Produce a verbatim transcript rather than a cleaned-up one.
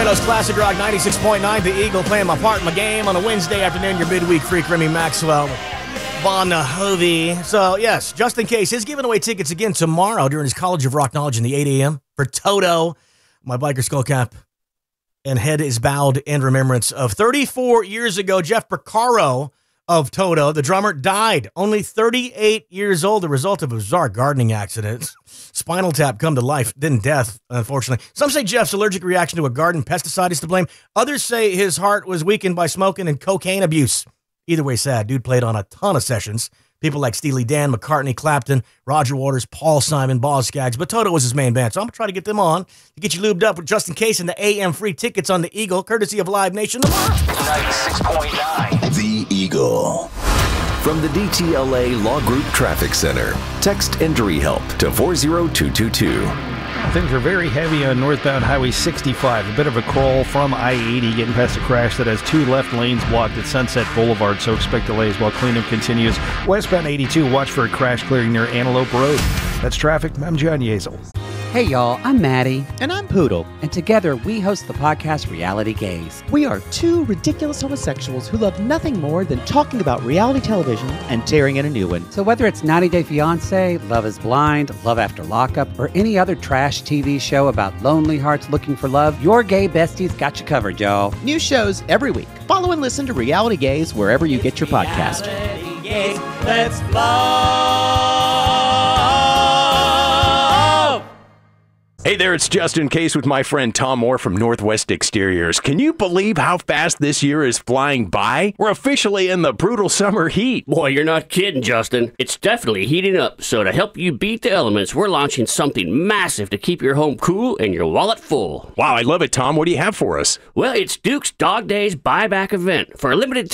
Sacramento's Classic Rock ninety-six point nine. The Eagle playing my part in my game on a Wednesday afternoon. Your midweek freak, Remy Maxwell. Bon Jovi. So, yes, just in case, he's giving away tickets again tomorrow during his College of Rock Knowledge in the eight a.m. for Toto. My biker skull cap and head is bowed in remembrance of thirty-four years ago, Jeff Porcaro of Toto, the drummer, died only thirty-eight years old, the result of a bizarre gardening accident. Spinal tap come to life, then death, unfortunately. Some say Jeff's allergic reaction to a garden pesticide is to blame. Others say his heart was weakened by smoking and cocaine abuse. Either way, sad. Dude played on a ton of sessions. People like Steely Dan, McCartney, Clapton, Roger Waters, Paul Simon, Boz Scaggs, but Toto was his main band. So I'm going to try to get them on to get you lubed up with just in case in the A M free tickets on the Eagle, courtesy of Live Nation tomorrow. ninety-six point nine. The Eagle. From the D T L A Law Group Traffic Center, text injury help to four zero two two two. Things are very heavy on northbound Highway sixty-five. A bit of a crawl from I eighty, getting past a crash that has two left lanes blocked at Sunset Boulevard, so expect delays while cleanup continues. Westbound eighty-two, watch for a crash clearing near Antelope Road. That's traffic. I'm John Yezel. Hey y'all, I'm Maddie. And I'm Poodle. And together we host the podcast Reality Gaze. We are two ridiculous homosexuals who love nothing more than talking about reality television and tearing in a new one. So whether it's ninety day fiancé, Love is Blind, Love After Lockup, or any other trash T V show about lonely hearts looking for love, your gay besties got you covered, y'all. New shows every week. Follow and listen to Reality Gaze wherever you get your podcast. Reality Gaze, let's love. Hey there, it's Justin Case with my friend Tom Moore from Northwest Exteriors. Can you believe how fast this year is flying by? We're officially in the brutal summer heat. Boy, you're not kidding, Justin. It's definitely heating up. So to help you beat the elements, we're launching something massive to keep your home cool and your wallet full. Wow, I love it, Tom. What do you have for us? Well, it's Duke's Dog Days buyback event. For a limited